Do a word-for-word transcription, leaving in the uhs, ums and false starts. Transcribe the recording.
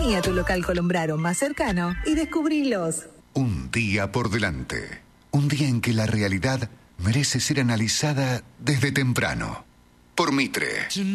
Vení a tu local Colombraro más cercano y descubrilos. Un día por delante. Un día en que la realidad merece ser analizada desde temprano. Por Mitre.